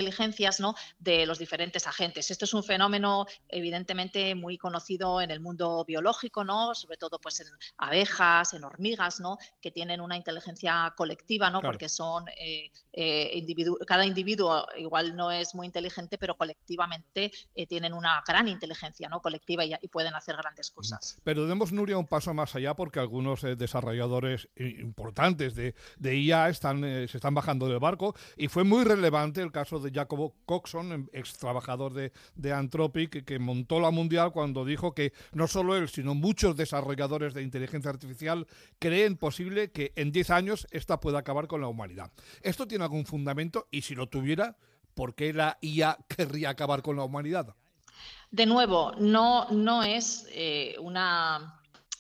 inteligencias, ¿no?, de los diferentes agentes. Esto es un fenómeno evidentemente muy conocido en el mundo biológico, ¿no?, sobre todo pues en abejas, en hormigas, ¿no?, que tienen una inteligencia colectiva, ¿no?, Claro. porque son cada individuo igual no es muy inteligente, pero colectivamente tienen una gran inteligencia, ¿no?, colectiva y pueden hacer grandes cosas. Pero demos, Nuria, un paso más allá porque algunos desarrolladores importantes de IA se están bajando del barco y fue muy relevante el caso de Jacob Coxon, ex trabajador de Anthropic, que montó la mundial cuando dijo que no solo él, sino muchos desarrolladores de inteligencia artificial creen posible que en 10 años esta pueda acabar con la humanidad. ¿Esto tiene algún fundamento? Y si lo tuviera, ¿por qué la IA querría acabar con la humanidad? De nuevo, no es una...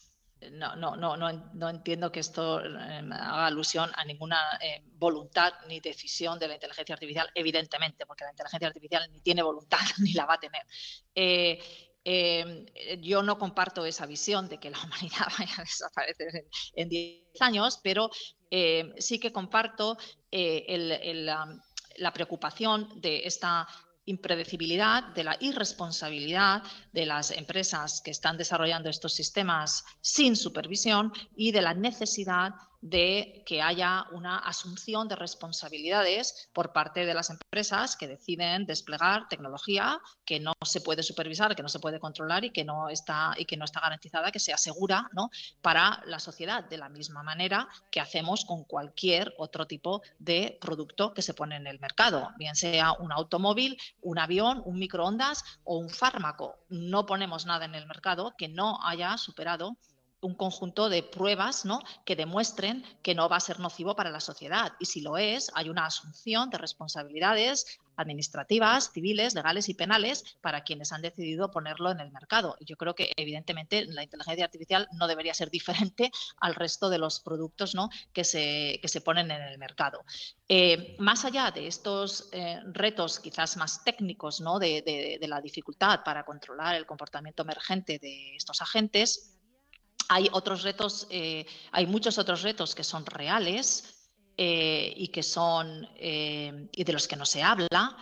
No entiendo que esto haga alusión a ninguna voluntad ni decisión de la inteligencia artificial, evidentemente, porque la inteligencia artificial ni tiene voluntad ni la va a tener. Yo no comparto esa visión de que la humanidad vaya a desaparecer en 10 años, pero sí que comparto la preocupación de esta impredecibilidad, de la irresponsabilidad de las empresas que están desarrollando estos sistemas sin supervisión y de la necesidad de que haya una asunción de responsabilidades por parte de las empresas que deciden desplegar tecnología que no se puede supervisar, que no se puede controlar y que no está garantizada, que sea segura, ¿no?, para la sociedad, de la misma manera que hacemos con cualquier otro tipo de producto que se pone en el mercado, bien sea un automóvil, un avión, un microondas o un fármaco. No ponemos nada en el mercado que no haya superado un conjunto de pruebas, ¿no?, que demuestren que no va a ser nocivo para la sociedad. Y si lo es, hay una asunción de responsabilidades administrativas, civiles, legales y penales para quienes han decidido ponerlo en el mercado. Y yo creo que, evidentemente, la inteligencia artificial no debería ser diferente al resto de los productos, ¿no?, que se ponen en el mercado. Más allá de estos retos quizás más técnicos, ¿no?, de la dificultad para controlar el comportamiento emergente de estos agentes, hay otros retos, hay muchos otros retos que son reales y de los que no se habla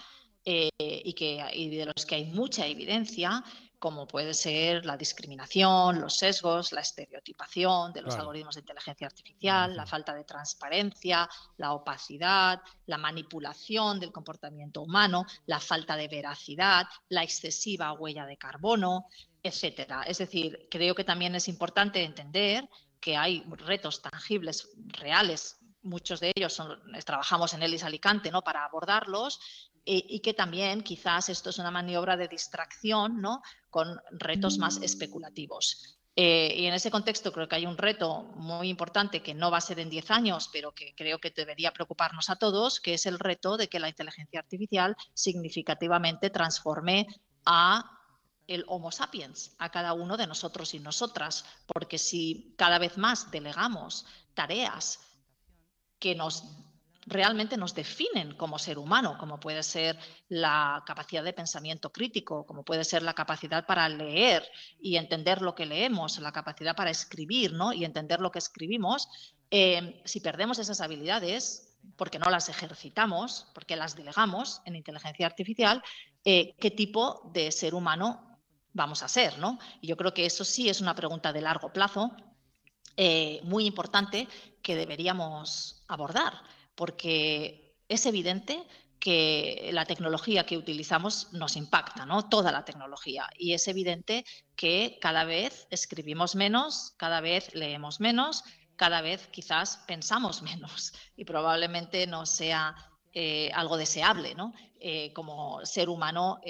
y de los que hay mucha evidencia, como puede ser la discriminación, los sesgos, la estereotipación de los Claro. algoritmos de inteligencia artificial, la falta de transparencia, la opacidad, la manipulación del comportamiento humano, la falta de veracidad, la excesiva huella de carbono, etcétera. Es decir, creo que también es importante entender que hay retos tangibles, reales, muchos de ellos trabajamos en ELIS Alicante, ¿no?, para abordarlos, y que también quizás esto es una maniobra de distracción, ¿no?, con retos más especulativos. Y en ese contexto creo que hay un reto muy importante que no va a ser en 10 años, pero que creo que debería preocuparnos a todos, que es el reto de que la inteligencia artificial significativamente transforme a el Homo sapiens, a cada uno de nosotros y nosotras, porque si cada vez más delegamos tareas que realmente nos definen como ser humano, como puede ser la capacidad de pensamiento crítico, como puede ser la capacidad para leer y entender lo que leemos, la capacidad para escribir, ¿no?, y entender lo que escribimos, si perdemos esas habilidades porque no las ejercitamos, porque las delegamos en inteligencia artificial, ¿qué tipo de ser humano vamos a ser, ¿no? Y yo creo que eso sí es una pregunta de largo plazo, muy importante, que deberíamos abordar, porque es evidente que la tecnología que utilizamos nos impacta, ¿no?, toda la tecnología, y es evidente que cada vez escribimos menos, cada vez leemos menos, cada vez quizás pensamos menos y probablemente no sea algo deseable, ¿no?, como ser humano,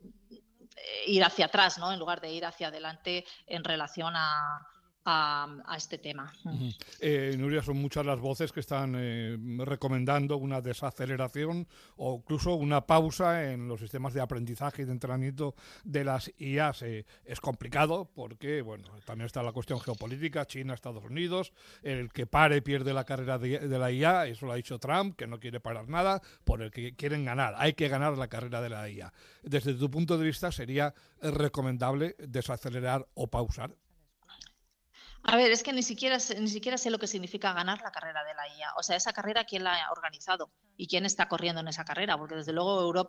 ir hacia atrás, ¿no?, en lugar de ir hacia adelante en relación a este tema. Nuria, son muchas las voces que están recomendando una desaceleración o incluso una pausa en los sistemas de aprendizaje y de entrenamiento de las IAs. Es complicado porque, bueno, también está la cuestión geopolítica, China, Estados Unidos, el que pare pierde la carrera de la IA, eso lo ha dicho Trump, que no quiere parar nada, por el que quieren ganar. Hay que ganar la carrera de la IA. Desde tu punto de vista, ¿sería recomendable desacelerar o pausar? A ver, es que ni siquiera sé lo que significa ganar la carrera de la IA. O sea, esa carrera, ¿quién la ha organizado? ¿Y quién está corriendo en esa carrera? Porque desde luego Europa